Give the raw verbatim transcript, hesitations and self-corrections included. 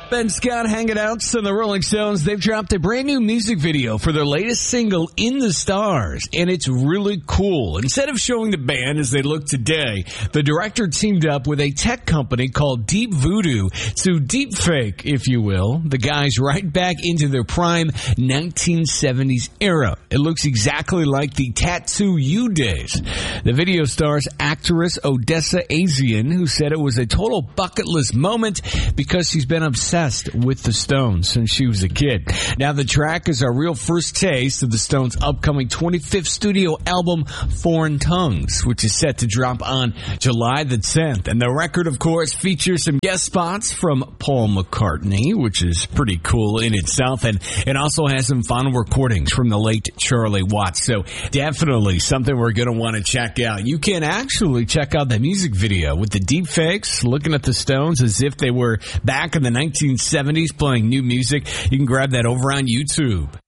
Ben Scott hanging out on the Rolling Stones. They've dropped a brand new music video for their latest single, In the Stars, and it's really cool. Instead of showing the band as they look today, the director teamed up with a tech company called Deep Voodoo to deepfake, if you will, the guys right back into their prime nineteen seventies era. It looks exactly like the Tattoo You days. The video stars actress Odessa Asian, who said it was a total bucket list moment because she's been obsessed with the Stones since she was a kid. Now the track is our real first taste of the Stones' upcoming twenty-fifth studio album, Foreign Tongues, which is set to drop on July the tenth. And the record, of course, features some guest spots from Paul McCartney, which is pretty cool in itself, and it also has some final recordings from the late Charlie Watts. So definitely something we're going to want to check out. You can actually check out the music video with the deepfakes, looking at the Stones as if they were back in the nineteen seventies playing new music. You can grab that over on YouTube.